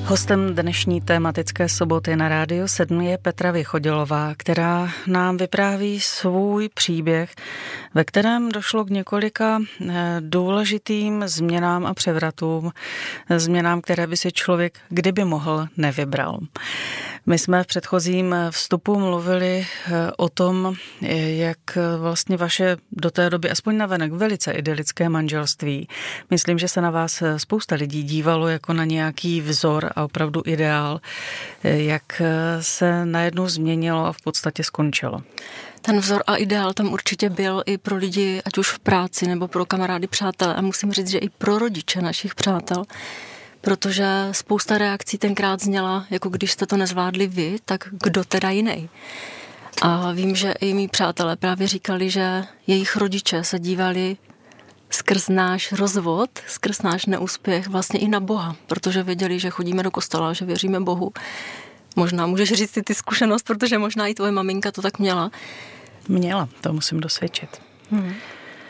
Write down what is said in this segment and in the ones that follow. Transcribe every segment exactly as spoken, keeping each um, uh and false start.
Hostem dnešní tématické soboty na Rádiu sedm je Petra Vychodilová, která nám vypráví svůj příběh, ve kterém došlo k několika důležitým změnám a převratům, změnám, které by si člověk, kdyby mohl, nevybral. My jsme v předchozím vstupu mluvili o tom, jak vlastně vaše do té doby, aspoň navenek, velice idylické manželství. Myslím, že se na vás spousta lidí dívalo jako na nějaký vzor a opravdu ideál, jak se najednou změnilo a v podstatě skončilo. Ten vzor a ideál tam určitě byl i pro lidi, ať už v práci nebo pro kamarády, přátelé, a musím říct, že i pro rodiče našich přátel. Protože spousta reakcí tenkrát zněla, jako když jste to nezvládli vy, tak kdo teda jiný. A vím, že i mý přátelé právě říkali, že jejich rodiče se dívali skrz náš rozvod, skrz náš neúspěch vlastně i na Boha, protože věděli, že chodíme do kostela, že věříme Bohu. Možná můžeš říct ty, ty zkušenost, protože možná i tvoje maminka to tak měla. Měla, to musím dosvědčit. Hmm. Uh,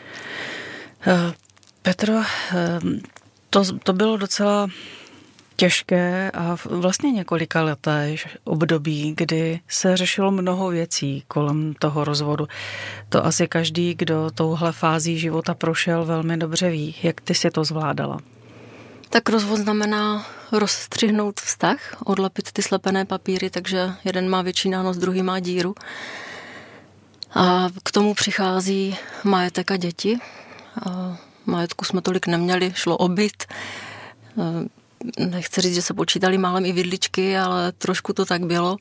Petro, uh, To, to bylo docela těžké a vlastně několika leté období, kdy se řešilo mnoho věcí kolem toho rozvodu. To asi každý, kdo touhle fází života prošel, velmi dobře ví. Jak ty si to zvládala? Tak rozvod znamená rozstřihnout vztah, odlepit ty slepené papíry, takže jeden má větší nános, druhý má díru. A k tomu přichází majetek a děti. A majetku jsme tolik neměli, šlo o byt. Nechci říct, že se počítali málem i vidličky, ale trošku to tak bylo.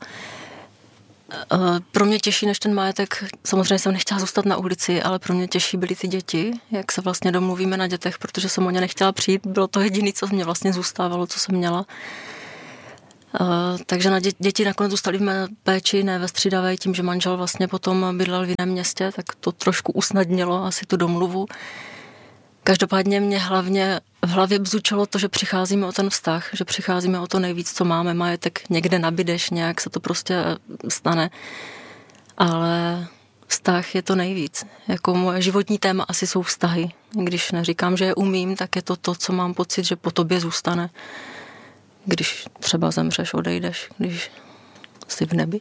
Pro mě těžší než ten majetek, samozřejmě jsem nechtěla zůstat na ulici, ale pro mě těžší byly ty děti, jak se vlastně domluvíme na dětech, protože jsem o ně nechtěla přijít. Bylo to jediné, co mě vlastně zůstávalo, co jsem měla. Takže na děti nakonec zůstaly v mé péči, ne ve střídavé, tím, že manžel vlastně potom bydlel v jiném městě, tak to trošku usnadnilo asi tu domluvu. Každopádně mě hlavně v hlavě bzučelo to, že přicházíme o ten vztah, že přicházíme o to nejvíc, co máme, majetek někde nabydeš, nějak se to prostě stane, ale vztah je to nejvíc. Jako moje životní téma asi jsou vztahy. Když neříkám, že je umím, tak je to to, co mám pocit, že po tobě zůstane. Když třeba zemřeš, odejdeš, když jsi v nebi.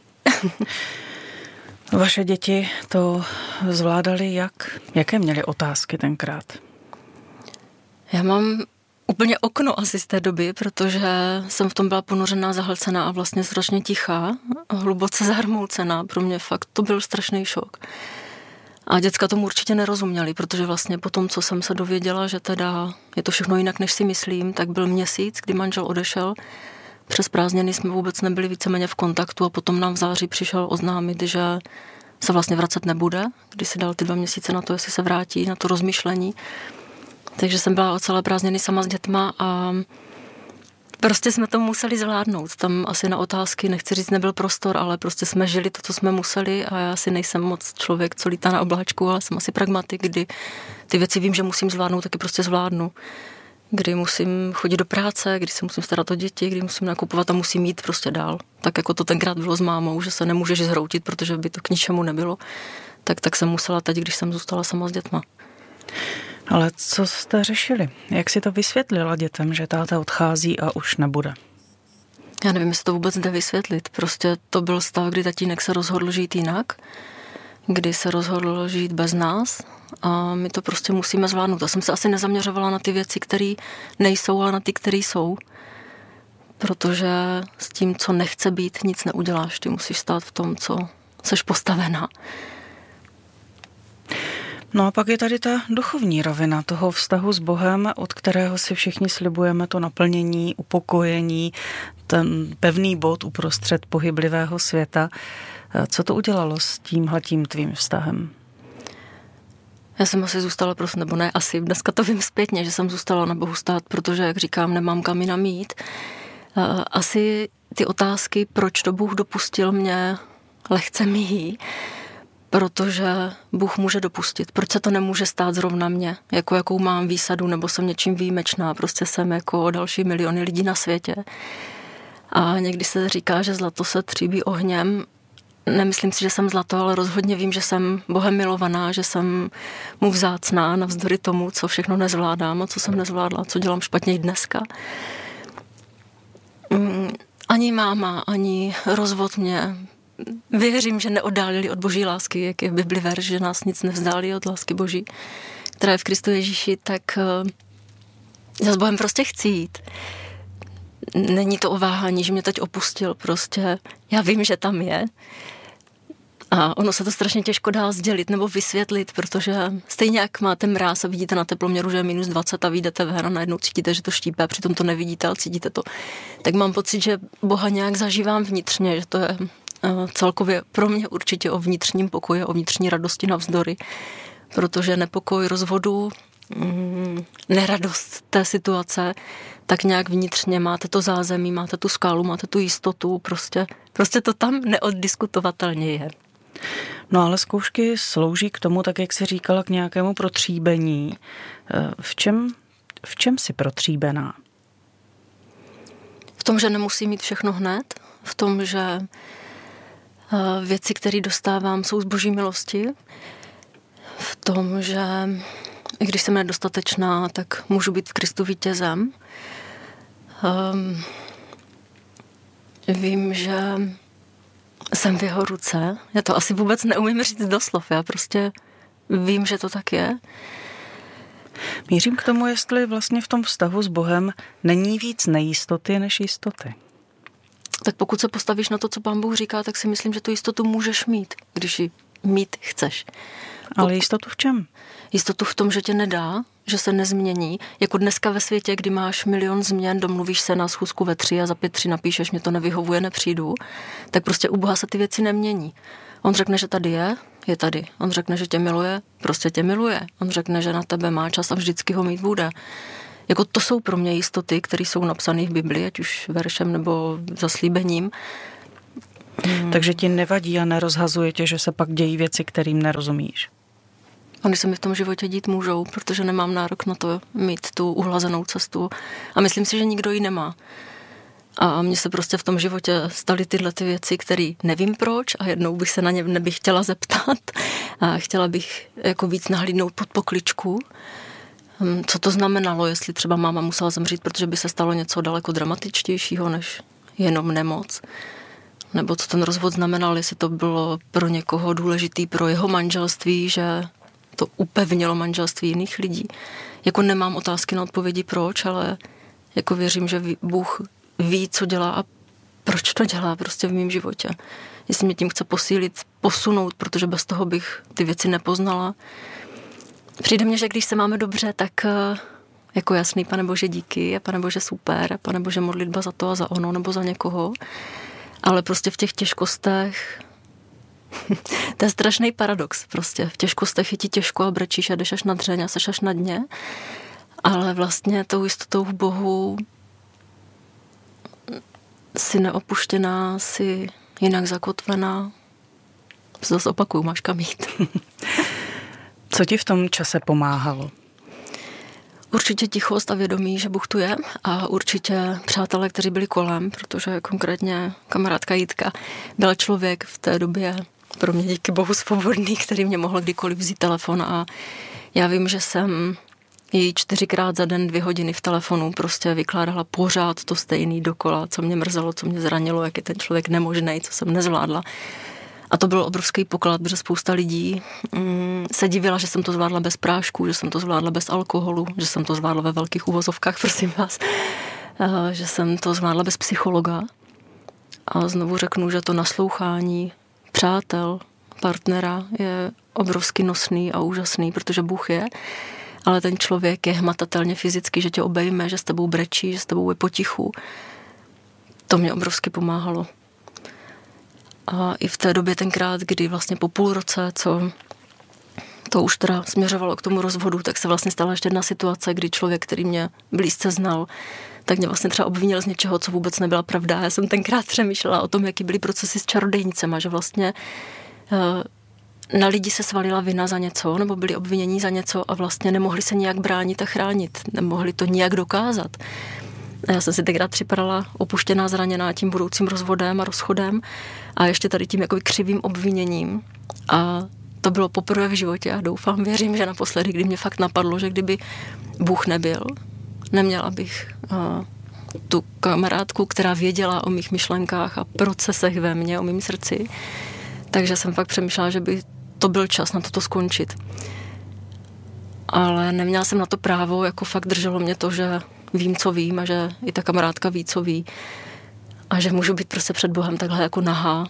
Vaše děti to zvládali jak? Jaké měly otázky tenkrát? Já mám úplně okno asi z té doby, protože jsem v tom byla ponořená, zahlcená a vlastně strašně tichá, hluboce zahrmoucená. Pro mě fakt to byl strašný šok. A děcka tomu určitě nerozuměli, protože vlastně po tom, co jsem se dověděla, že teda je to všechno jinak, než si myslím, tak byl měsíc, kdy manžel odešel. Přes prázdniny jsme vůbec nebyli víceméně v kontaktu a potom nám v září přišel oznámit, že se vlastně vracet nebude, když si dal ty dva měsíce na to, jestli se vrátí, na to rozmýšlení. Takže jsem byla o celé prázdniny sama s dětma a prostě jsme to museli zvládnout. Tam asi na otázky, nechci říct, nebyl prostor, ale prostě jsme žili to, co jsme museli a já si nejsem moc člověk, co lítá na obláčku, ale jsem asi pragmatik, kdy ty věci vím, že musím zvládnout, taky prostě zvládnu. Kdy musím chodit do práce, kdy se musím starat o děti, kdy musím nakupovat a musím jít prostě dál. Tak jako to tenkrát bylo s mámou, že se nemůžeš zhroutit, protože by to k ničemu nebylo. Tak, tak jsem musela teď, když jsem zůstala sama s dětma. Ale co jste řešili? Jak si to vysvětlila dětem, že táta odchází a už nebude? Já nevím, jestli to vůbec jde vysvětlit. Prostě to byl stav, kdy tatínek se rozhodl žít jinak, kdy se rozhodl žít bez nás a my to prostě musíme zvládnout. Já jsem se asi nezaměřovala na ty věci, které nejsou, ale na ty, které jsou. Protože s tím, co nechce být, nic neuděláš. Ty musíš stát v tom, co seš postavená. No a pak je tady ta duchovní rovina toho vztahu s Bohem, od kterého si všichni slibujeme to naplnění, upokojení, ten pevný bod uprostřed pohyblivého světa. Co to udělalo s tímhletím tvým vztahem? Já jsem asi zůstala prostě, nebo ne asi, dneska to vím zpětně, že jsem zůstala na Bohu stát, protože, jak říkám, nemám kam jinam jít. Asi ty otázky, proč to Bůh dopustil, mě lehce míjí, protože Bůh může dopustit. Proč se to nemůže stát zrovna mě? Jako jakou mám výsadu, nebo jsem něčím výjimečná. Prostě jsem jako další miliony lidí na světě. A někdy se říká, že zlato se tříbí ohněm. Nemyslím si, že jsem zlato, ale rozhodně vím, že jsem Bohem milovaná, že jsem mu vzácná navzdory tomu, co všechno nezvládám a co jsem nezvládla, co dělám špatně i dneska. Ani máma, ani rozvod mě, věřím, že neoddálili od boží lásky, jak je v Bibli verš, že nás nic nevzdálí od lásky boží, která je v Kristu Ježíši, tak já s Bohem prostě chci jít. Není to o váhání, že mě teď opustil, prostě já vím, že tam je. A ono se to strašně těžko dá sdělit nebo vysvětlit, protože stejně jak máte mráz a vidíte na teploměru, že je minus dvacet a vyjdete ven a najednou cítíte, že to štípe, a přitom to nevidíte, ale cítíte to. Tak mám pocit, že Boha nějak zažívám vnitřně, že to je celkově pro mě určitě o vnitřním pokoji, o vnitřní radosti navzdory, protože nepokoj rozvodu, neradost té situace, tak nějak vnitřně máte to zázemí, máte tu skálu, máte tu jistotu, prostě, prostě to tam neoddiskutovatelně je. No ale zkoušky slouží k tomu, tak jak jsi říkala, k nějakému protříbení. V čem, v čem jsi protříbená? V tom, že nemusím mít všechno hned, v tom, že věci, které dostávám, jsou z boží milosti, v tom, že i když jsem nedostatečná, tak můžu být v Kristu vítězem. Um, vím, že jsem v jeho ruce. Já to asi vůbec neumím říct doslov. Já prostě vím, že to tak je. Mířím k tomu, jestli vlastně v tom vztahu s Bohem není víc nejistoty než jistoty. Tak pokud se postavíš na to, co Pán Bůh říká, tak si myslím, že tu jistotu můžeš mít, když ji mít chceš. Ale jistotu v čem? Jistotu v tom, že tě nedá, že se nezmění. Jako dneska ve světě, kdy máš milion změn, domluvíš se na schůzku ve tři a za pět tři napíšeš, mě to nevyhovuje, nepřijdu, tak prostě u Boha se ty věci nemění. On řekne, že tady je, je tady. On řekne, že tě miluje, prostě tě miluje. On řekne, že na tebe má čas a vždycky ho mít bude. Jako to jsou pro mě jistoty, které jsou napsané v Biblii, ať už veršem nebo zaslíbením. Hmm. Takže ti nevadí a nerozhazuje tě, že se pak dějí věci, kterým nerozumíš? Oni se mi v tom životě dít můžou, protože nemám nárok na to mít tu uhlazenou cestu. A myslím si, že nikdo ji nemá. A mně se prostě v tom životě staly tyhle ty věci, které nevím proč a jednou bych se na ně nebych chtěla zeptat a chtěla bych jako víc nahlídnout pod pokličku. Co to znamenalo, jestli třeba máma musela zemřít, protože by se stalo něco daleko dramatičtějšího než jenom nemoc. Nebo co ten rozvod znamenal, jestli to bylo pro někoho důležitý pro jeho manželství, že to upevnilo manželství jiných lidí. Jako nemám otázky na odpovědi proč, ale jako věřím, že Bůh ví, co dělá a proč to dělá prostě v mém životě. Jestli mě tím chce posílit, posunout, protože bez toho bych ty věci nepoznala. Přijde mně, že když se máme dobře, tak jako jasný, Pane Bože, díky, a Pane Bože, super, a Pane Bože, modlitba za to a za ono, nebo za někoho. Ale prostě v těch těžkostech, to je strašný paradox prostě. V těžkostech je ti těžko a brečíš a jdeš až na dřeň a seš až na dně. Ale vlastně tou jistotou v Bohu jsi neopuštěná, jsi jinak zakotvená. Zase opakuju, máš kam jít. Co ti v tom čase pomáhalo? Určitě tichost a vědomí, že Bůh tu je, a určitě přátelé, kteří byli kolem, protože konkrétně kamarádka Jitka byla člověk v té době pro mě díky Bohu svobodný, který mě mohl kdykoliv vzít telefon, a já vím, že jsem jí čtyřikrát za den dvě hodiny v telefonu prostě vykládala pořád to stejný dokola, co mě mrzelo, co mě zranilo, jak je ten člověk nemožnej, co jsem nezvládla. A to byl obrovský poklad, protože spousta lidí mm, se divila, že jsem to zvládla bez prášku, že jsem to zvládla bez alkoholu, že jsem to zvládla ve velkých uvozovkách, prosím vás, uh, že jsem to zvládla bez psychologa. A znovu řeknu, že to naslouchání přátel, partnera je obrovsky nosný a úžasný, protože Bůh je, ale ten člověk je hmatatelně fyzicky, že tě obejme, že s tebou brečí, že s tebou je potichu. To mě obrovsky pomáhalo. A i v té době tenkrát, kdy vlastně po půl roce, co to už teda směřovalo k tomu rozvodu, tak se vlastně stala ještě jedna situace, kdy člověk, který mě blízce znal, tak mě vlastně třeba obvinil z něčeho, co vůbec nebyla pravda. Já jsem tenkrát přemýšlela o tom, jaký byly procesy s čarodejnicema, že vlastně na lidi se svalila vina za něco, nebo byli obvinění za něco a vlastně nemohli se nijak bránit a chránit, nemohli to nijak dokázat. A já jsem si tenkrát připadala opuštěná, zraněná tím budoucím rozvodem a rozchodem a ještě tady tím jakoby křivým obviněním. A to bylo poprvé v životě a doufám, věřím, že naposledy, kdy mě fakt napadlo, že kdyby Bůh nebyl, neměla bych uh, tu kamarádku, která věděla o mých myšlenkách a procesech ve mně, o mým srdci. Takže jsem fakt přemýšlela, že by to byl čas na toto skončit. Ale neměla jsem na to právo, jako fakt drželo mě to, že vím, co vím a že i ta kamarádka ví, co ví. A že můžu být prostě před Bohem takhle jako nahá.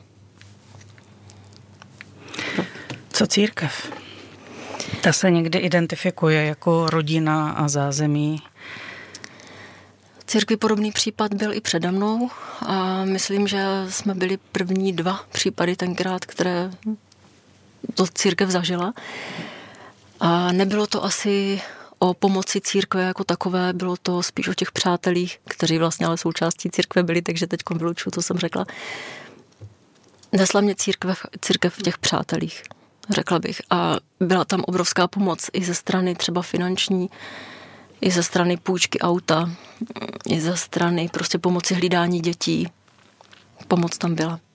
Co církev? Ta se někdy identifikuje jako rodina a zázemí. Církvi podobný případ byl i přede mnou a myslím, že jsme byli první dva případy tenkrát, které to církev zažila. A nebylo to asi o pomoci církve jako takové, bylo to spíš o těch přátelích, kteří vlastně ale součástí církve byli, takže teď vylučuju, co jsem řekla. Nesla mě církev, církev v těch přátelích, řekla bych. A byla tam obrovská pomoc i ze strany třeba finanční, i ze strany půjčky auta, i ze strany prostě pomoci hlídání dětí. Pomoc tam byla.